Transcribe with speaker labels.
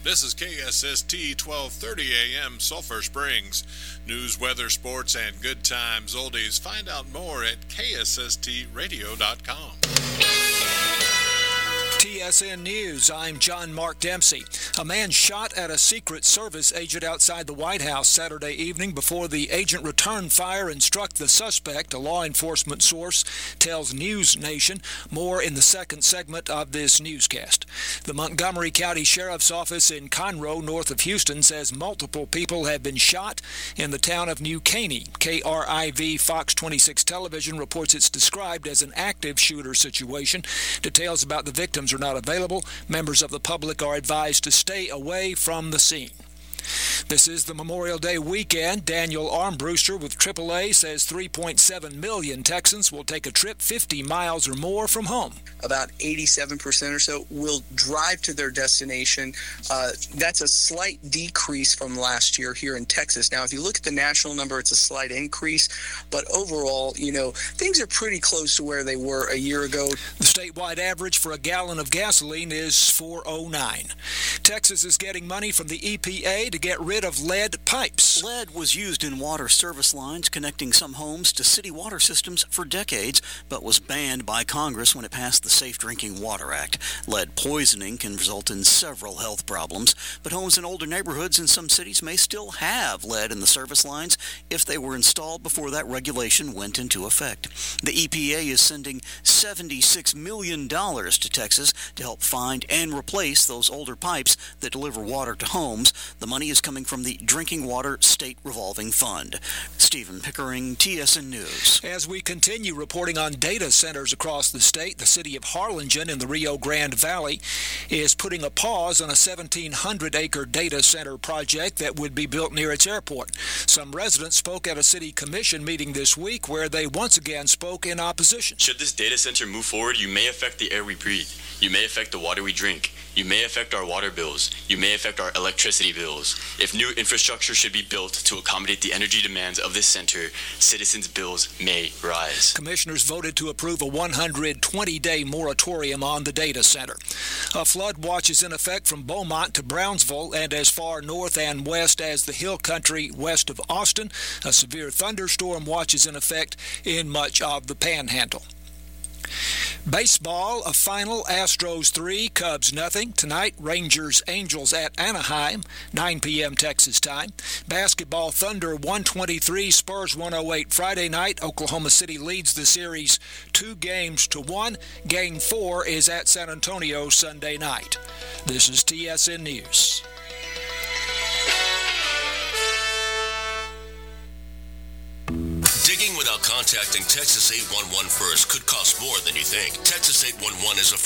Speaker 1: This is KSST 1230 AM Sulphur Springs. News, weather, sports, and good times oldies. Find out more at KSSTradio.com.
Speaker 2: TSN News, I'm John Mark Dempsey. A man shot at a Secret Service agent outside the White House Saturday evening before the agent returned fire and struck the suspect, a law enforcement source tells News Nation. More in the second segment of this newscast. The Montgomery County Sheriff's Office in Conroe, north of Houston, says multiple people have been shot in the town of New Caney. KRIV Fox 26 Television reports it's described as an active shooter situation. Details about the victims are not available. Members of the public are advised to stay away from the scene. This is the Memorial Day weekend. Daniel Armbruster with AAA says 3.7 million Texans will take a trip 50 miles or more from home.
Speaker 3: About 87% or so will drive to their destination. That's a slight decrease from last year here in Texas. Now, if you look at the national number, it's a slight increase. But overall, things are pretty close to where they were a year ago.
Speaker 2: The statewide average for a gallon of gasoline is $4.09. Texas is getting money from the EPA to get rid of lead pipes.
Speaker 4: Lead was used in water service lines connecting some homes to city water systems for decades, but was banned by Congress when it passed the Safe Drinking Water Act. Lead poisoning can result in several health problems, but homes in older neighborhoods in some cities may still have lead in the service lines if they were installed before that regulation went into effect. The EPA is sending $76 million to Texas to help find and replace those older pipes that deliver water to homes. The money is coming from the Drinking Water State Revolving Fund. Stephen Pickering, TSN News.
Speaker 2: As we continue reporting on data centers across the state, the city of Harlingen in the Rio Grande Valley is putting a pause on a 1,700-acre data center project that would be built near its airport. Some residents spoke at a city commission meeting this week where they once again spoke in opposition.
Speaker 5: Should this data center move forward, you may affect the air we breathe. You may affect the water we drink. You may affect our water bills. You may affect our electricity bills. If new infrastructure should be built to accommodate the energy demands of this center, citizens' bills may rise.
Speaker 2: Commissioners voted to approve a 120-day moratorium on the data center. A flood watch is in effect from Beaumont to Brownsville and as far north and west as the hill country west of Austin. A severe thunderstorm watch is in effect in much of the Panhandle. Baseball, a final, Astros 3, Cubs nothing. Tonight, Rangers Angels at Anaheim, 9 p.m. Texas time. Basketball, Thunder 123, Spurs 108. Friday night, Oklahoma City leads the series 2-1. Game 4 is at San Antonio Sunday night. This is TSN News.
Speaker 6: Digging without contacting Texas 811 first could cost more than you think. Texas 811 is a